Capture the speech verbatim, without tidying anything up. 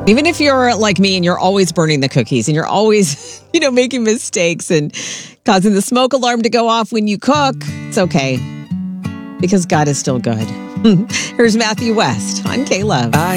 Even if you're like me and you're always burning the cookies and you're always, you know, making mistakes and causing the smoke alarm to go off when you cook, it's okay because God is still good. Here's Matthew West on K-Love.